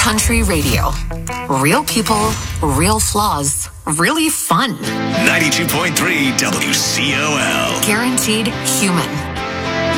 Country Radio. Real people, real flaws, really fun. 92.3 WCOL. Guaranteed human.